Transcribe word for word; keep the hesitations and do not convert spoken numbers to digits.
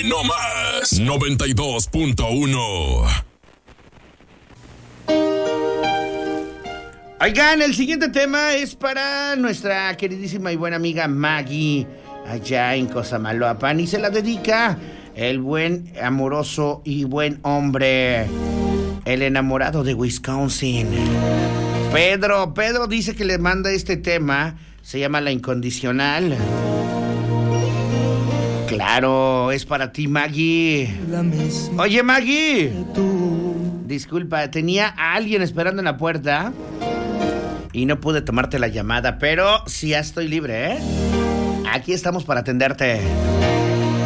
Aquí nomás, noventa y dos punto uno. Oigan, el siguiente tema es para nuestra queridísima y buena amiga Maggie, allá en Cosamaloapan, y se la dedica el buen, amoroso y buen hombre, el enamorado de Wisconsin, Pedro. Pedro dice que le manda este tema, se llama La Incondicional. Claro, es para ti, Maggie. Oye, Maggie, disculpa, tenía a alguien esperando en la puerta y no pude tomarte la llamada, pero sí ya estoy libre, ¿eh? Aquí estamos para atenderte.